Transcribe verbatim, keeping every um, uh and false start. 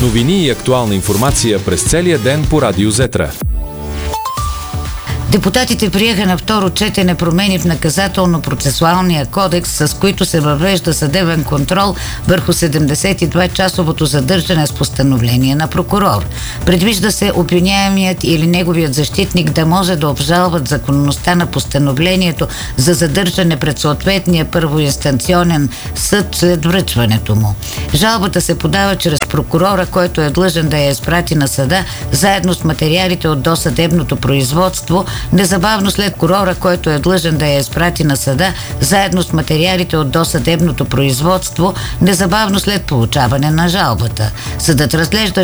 Новини и актуална информация през целия ден по Радио Зетра. Депутатите приеха на второ четене промени в наказателно-процесуалния кодекс, с които се въвежда съдебен контрол върху седемдесет и две часовото задържане с постановление на прокурор. Предвижда се обвиняемият или неговият защитник да може да обжалват законността на постановлението за задържане пред съответния първоинстанционен съд след връчването му. Жалбата се подава чрез прокурора, който е длъжен да я изпрати на съда, заедно с материалите от досъдебното производство, незабавно след прокурора, който е длъжен да я изпрати на съда, заедно с материалите от досъдебното производство, незабавно след получаване на жалбата. Съдът разглежда